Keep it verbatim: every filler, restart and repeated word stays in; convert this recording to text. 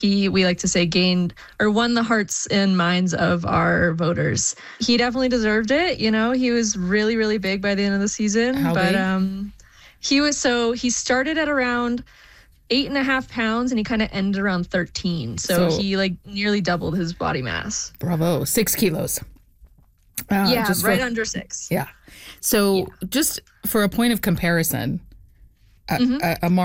he, we like to say, gained or won the hearts and minds of our voters. He definitely deserved it. You know, he was really, really big by the end of the season. How but big? um, he was so he started at around eight and a half pounds and he kind of ended around thirteen. So, So- he like nearly doubled his body mass. Bravo. Six kilos. Uh, yeah, just right for, under six. Yeah. So just for a point of comparison, a, Mhm. a, a